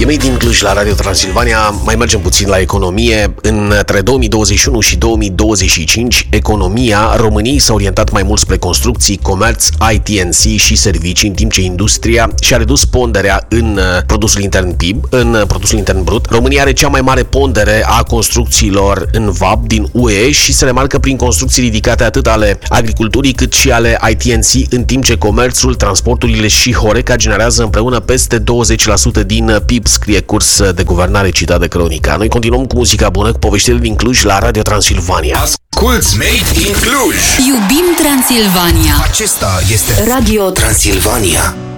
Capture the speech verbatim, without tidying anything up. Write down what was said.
E Made in Cluj la Radio Transilvania. Mai mergem puțin la economie. Între două mii douăzeci și unu și două mii douăzeci și cinci, economia României s-a orientat mai mult spre construcții, comerț, I T and C și servicii, în timp ce industria și-a redus ponderea în produsul intern P I B, în produsul intern brut. România are cea mai mare pondere a construcțiilor în V A B din U E și se remarcă prin construcții ridicate atât ale agriculturii cât și ale I T and C, în timp ce comerțul, transporturile și Horeca generează împreună peste douăzeci la sută din P I B, scrie Curs de Guvernare citat de Cronica. Noi continuăm cu muzica bună, cu poveștile din Cluj la Radio Transilvania. Asculți Made in Cluj! Iubim Transilvania! Acesta este Radio Transilvania.